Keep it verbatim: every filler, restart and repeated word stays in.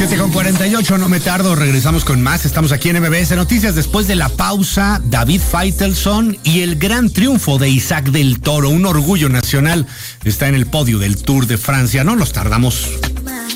siete con cuarenta y ocho, no me tardo, regresamos con más. Estamos aquí en M B S Noticias. Después de la pausa, David Faitelson y el gran triunfo de Isaac del Toro, un orgullo nacional, está en el podio del Tour de Francia. No nos tardamos.